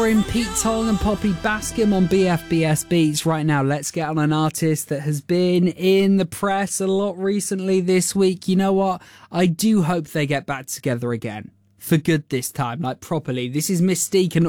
We're in Pete Tong and Poppy Bascom on BFBS Beats. Right now, let's get on an artist that has been in the press a lot recently this week. You know what? I do hope they get back together again. For good this time, like properly. This is Mystique and